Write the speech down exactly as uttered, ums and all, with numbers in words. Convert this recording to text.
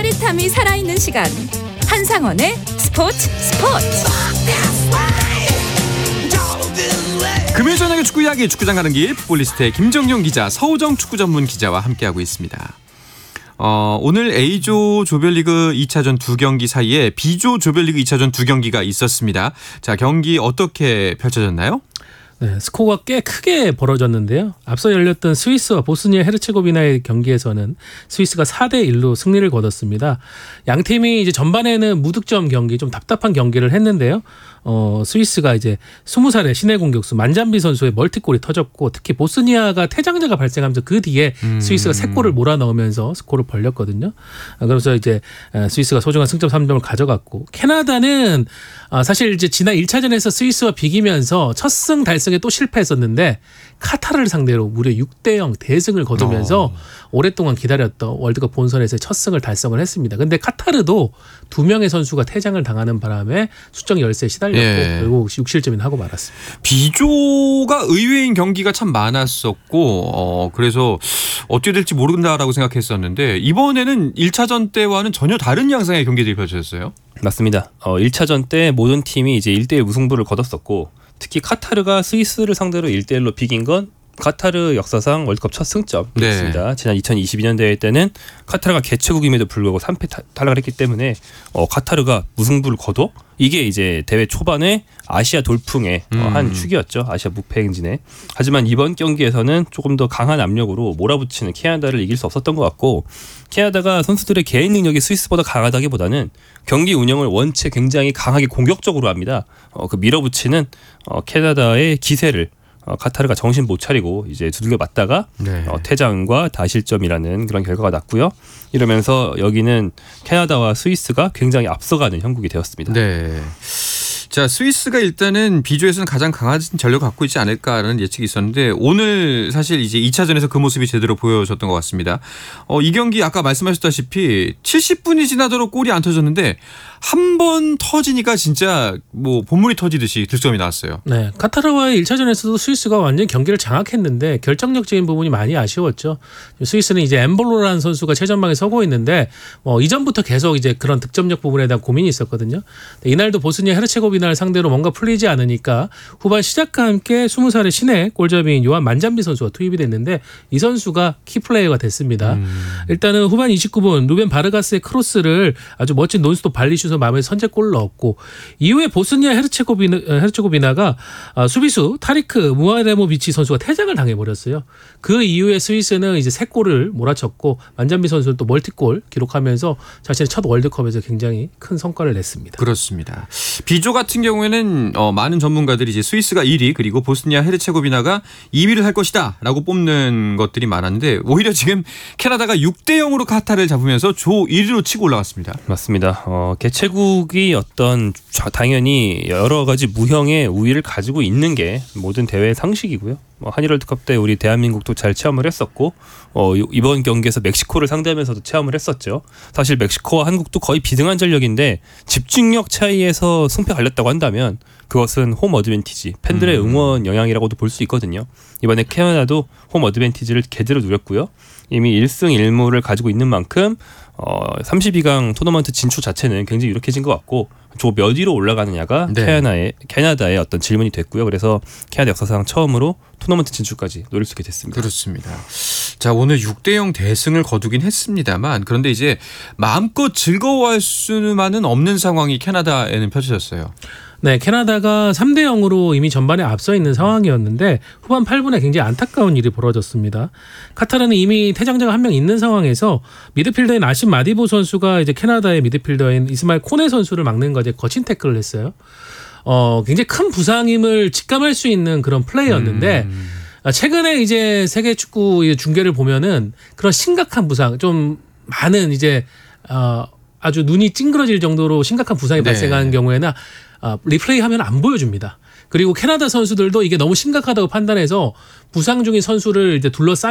짜릿함이 살아있는 시간. 한상원의 스포츠 스포츠. 금요일 저녁의 축구 이야기 축구장 가는 길 풋볼리스트의 김정용 기자, 서우정 축구 전문 기자와 함께하고 있습니다. 어, 오늘 A조 조별리그 이 차전 두 경기 사이에 B조 조별리그 이 차전 두 경기가 있었습니다. 자, 경기 어떻게 펼쳐졌나요? 네, 스코어가 꽤 크게 벌어졌는데요. 앞서 열렸던 스위스와 보스니아 헤르체고비나의 경기에서는 스위스가 사 대 일로 승리를 거뒀습니다. 양 팀이 이제 전반에는 무득점 경기, 좀 답답한 경기를 했는데요. 어, 스위스가 이제 스무 살의 신의 공격수 만잠비 선수의 멀티골이 터졌고, 특히 보스니아가 퇴장자가 발생하면서 그 뒤에 음. 스위스가 세 골을 몰아넣으면서 스코어를 벌렸거든요. 그래서 이제 스위스가 소중한 승점 삼 점을 가져갔고, 캐나다는 사실 이제 지난 일 차전에서 스위스와 비기면서 첫 승 달성에 또 실패했었는데 카타르를 상대로 무려 육 대 영 대승을 거두면서 어. 오랫동안 기다렸던 월드컵 본선에서의 첫 승을 달성을 했습니다. 그런데 카타르도 두 명의 선수가 퇴장을 당하는 바람에 수적 열세에 시달렸고 예. 결국 육 실점이나 하고 말았습니다. B조가 의외인 경기가 참 많았었고 어, 그래서 어떻게 될지 모른다라고 생각했었는데 이번에는 일 차전 때와는 전혀 다른 양상의 경기들이 펼쳐졌어요. 맞습니다. 어, 일 차전 때 모든 팀이 이제 일 대 일 무승부를 거뒀었고, 특히 카타르가 스위스를 상대로 일 대 일로 비긴 건 카타르 역사상 월드컵 첫 승점이었습니다. 네. 지난 이천이십이 년 대회 때는 카타르가 개최국임에도 불구하고 삼 패 탈락을 했기 때문에 어, 카타르가 무승부를 거둬 이게 이제 대회 초반에 아시아 돌풍의 음. 어, 한 축이었죠. 아시아 무패 행진에. 하지만 이번 경기에서는 조금 더 강한 압력으로 몰아붙이는 캐나다를 이길 수 없었던 것 같고, 캐나다가 선수들의 개인 능력이 스위스보다 강하다기보다는 경기 운영을 원체 굉장히 강하게 공격적으로 합니다. 어, 그 밀어붙이는 어, 캐나다의 기세를 어, 카타르가 정신 못 차리고 이제 두들겨 맞다가 네. 어, 퇴장과 다실점이라는 그런 결과가 났고요. 이러면서 여기는 캐나다와 스위스가 굉장히 앞서가는 형국이 되었습니다. 네. 자, 스위스가 일단은 B조에서는 가장 강한 전력을 갖고 있지 않을까라는 예측이 있었는데 오늘 사실 이제 이 차전에서 그 모습이 제대로 보여줬던 것 같습니다. 어, 이 경기 아까 말씀하셨다시피 칠십 분이 지나도록 골이 안 터졌는데 한 번 터지니까 진짜 뭐 본물이 터지듯이 득점이 나왔어요. 네, 카타르와의 일 차전에서도 스위스가 완전히 경기를 장악했는데 결정력적인 부분이 많이 아쉬웠죠. 스위스는 이제 엠볼로라는 선수가 최전방에 서고 있는데 뭐 이전부터 계속 이제 그런 득점력 부분에 대한 고민이 있었거든요. 이날도 보스니아 헤르체고비나를 상대로 뭔가 풀리지 않으니까 후반 시작과 함께 스무 살의 신의 골잡이인 요한 만잠비 선수가 투입이 됐는데 이 선수가 키플레이어가 됐습니다. 음. 일단은 후반 이십구 분 루벤 바르가스의 크로스를 아주 멋진 논스톱 발리슛 마음에 선제골을 넣었고, 이후에 보스니아 헤르체고비나, 헤르체고비나가 수비수 타리크 무아레모비치 선수가 퇴장을 당해버렸어요. 그 이후에 스위스는 이제 세 골을 몰아쳤고 만잠비 선수는 또 멀티골 기록하면서 자신의 첫 월드컵에서 굉장히 큰 성과를 냈습니다. 그렇습니다. B조 같은 경우에는 어, 많은 전문가들이 이제 스위스가 일 위 그리고 보스니아 헤르체고비나가 이 위를 할 것이다 라고 뽑는 것들이 많았는데 오히려 지금 캐나다가 육 대 영으로 카타르를 잡으면서 조 일 위로 치고 올라갔습니다. 맞습니다. 어, 개최국이 어떤 당연히 여러 가지 무형의 우위를 가지고 있는 게 모든 대회의 상식이고요. 뭐 한일 월드컵 때 우리 대한민국도 잘 체험을 했었고 어, 이번 경기에서 멕시코를 상대하면서도 체험을 했었죠. 사실 멕시코와 한국도 거의 비등한 전력인데 집중력 차이에서 승패 갈렸다고 한다면 그것은 홈 어드밴티지, 팬들의 응원 영향이라고도 볼 수 있거든요. 이번에 캐나다도 홈 어드밴티지를 제대로 누렸고요. 이미 일 승 일 무를 가지고 있는 만큼 어, 삼십이 강 토너먼트 진출 자체는 굉장히 유력해진 것 같고 조 몇 위로 올라가느냐가 네. 캐나다의, 캐나다의 어떤 질문이 됐고요. 그래서 캐나다 역사상 처음으로 토너먼트 진출까지 노릴 수 있게 됐습니다. 그렇습니다. 자, 오늘 육 대 영 대승을 거두긴 했습니다만 그런데 이제 마음껏 즐거워할 수만은 없는 상황이 캐나다에는 펼쳐졌어요. 네, 캐나다가 삼 대 영으로 이미 전반에 앞서 있는 상황이었는데 후반 팔 분에 굉장히 안타까운 일이 벌어졌습니다. 카타르는 이미 퇴장자가 한 명 있는 상황에서 미드필더인 아심 마디보 선수가 이제 캐나다의 미드필더인 이스마일 코네 선수를 막는 것에 거친 태클을 했어요. 어, 굉장히 큰 부상임을 직감할 수 있는 그런 플레이였는데 음. 최근에 이제 세계 축구 중계를 보면은 그런 심각한 부상, 좀 많은 이제 어, 아주 눈이 찡그러질 정도로 심각한 부상이 네. 발생하는 경우에는 어, 리플레이하면 안 보여줍니다. 그리고 캐나다 선수들도 이게 너무 심각하다고 판단해서 부상 중인 선수를 이제 둘러싸